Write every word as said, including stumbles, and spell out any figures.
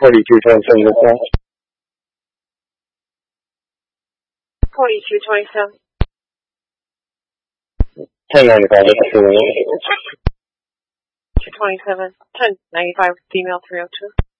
forty-two twenty-seven dispatch. forty-two twenty-seven. ten ninety-five, two twenty-seven. ten ninety-five, female three oh two.